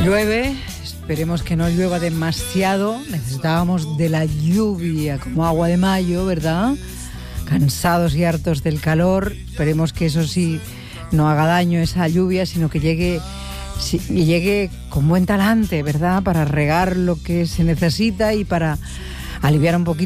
Llueve, esperemos que no llueva demasiado. Necesitábamos de la lluvia como agua de mayo, ¿verdad? Cansados y hartos del calor. Esperemos que eso sí no haga daño esa lluvia, sino que llegue con buen talante, ¿verdad? Para regar lo que se necesita y para aliviar un poquito